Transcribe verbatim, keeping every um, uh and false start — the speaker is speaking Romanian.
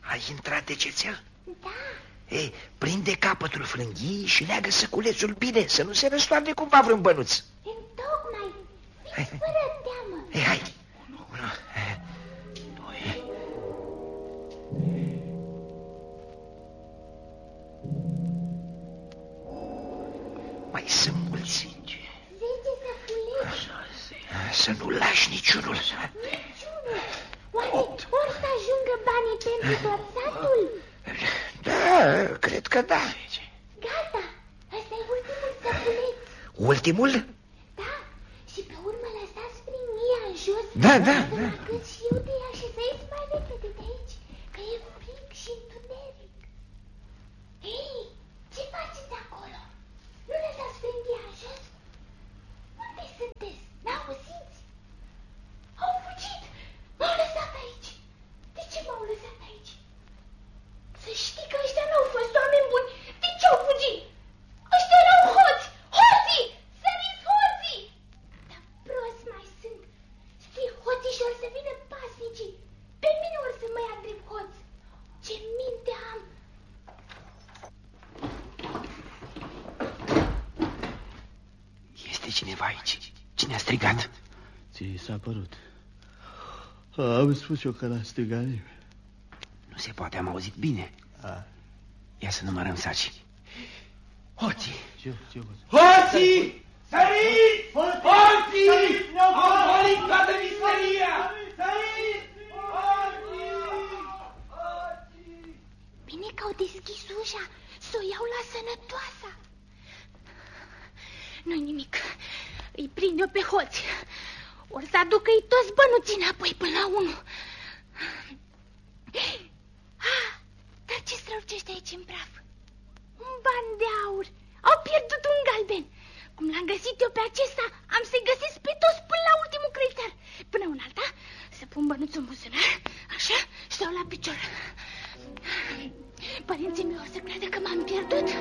Ai intrat de cețel? Da. Ei, prinde capătul frânghiei și leagă săculețul bine, să nu se răstoarne cumva vreun bănuț. Întocmai. Fiți fără teamă. Ei, hai. Unu, doi. Mai sunt mulți. Zece săculeți. Să nu lași niciunul. Niciunul. Oare ori să ajungă banii pentru tot satul? Da, cred că da. Gata, ăsta e ultimul săculeț. Ultimul? Da, și pe urmă lăsați frânghiea în jos. Da, da, da. da. Cât și eu de ea și să ies mai repede de aici, că e frig și întuneric. Ei, ce faceți acolo? Nu lăsați frânghia în jos? Unde sunteți? N-auziți? Au fugit! M-au lăsat aici! De ce m-au lăsat aici? Să știi că ăștia n-au fost oameni buni! De ce au fugit? Ăștia erau hoți! Hoții! Săriți hoții! Dar prost mai sunt! Știi, hoții și or să vină pasnicii! Pe mine or să mă ia drept hoț! Ce minte am! Este cineva aici. Cine a strigat? Ți s-a părut. Am spus eu că l-a strigat nimeni. Nu se poate, am auzit bine. A. Ia să numărăm saci. Hoții! Ce, ce hoți? Hoții! Săriți! Hoții! Au pornit toată misteria! Săriți! Hoții! Bine că au deschis ușa, să o iau la sănătoasa. Nu-i nimic, îi prind eu pe hoți. Or să aducă-i toți bănuții înapoi până la unul. Ah, dar ce strălucește aici în praf? Un ban de aur. Au pierdut un galben. Cum l-am găsit eu pe acesta, am să-i găsesc pe toți până la ultimul creditar. Până un alta, să pun bănuțul în buzunar, așa, și stau la picior. Părinții mei or să creadă că m-am pierdut.